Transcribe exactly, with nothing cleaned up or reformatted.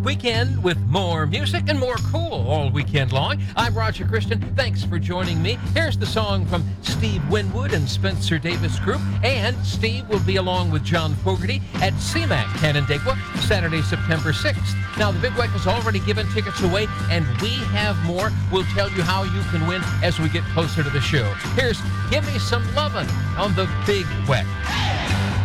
weekend with more music and more cool all weekend long. I'm Roger Christian. Thanks for joining me. Here's the song from Steve Winwood and Spencer Davis Group. And Steve will be along with John Fogerty at C MAC Canandaigua Saturday, September sixth. Now, the Big Weck has already given tickets away, and we have more. We'll tell you how you can win as we get closer to the show. Here's Give Me Some Lovin' on the Big Weck.